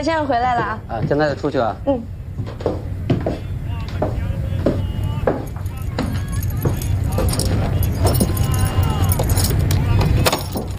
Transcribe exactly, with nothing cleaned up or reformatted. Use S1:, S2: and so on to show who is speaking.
S1: 先生回来了啊！
S2: 啊，现在就出去啊？
S1: 嗯。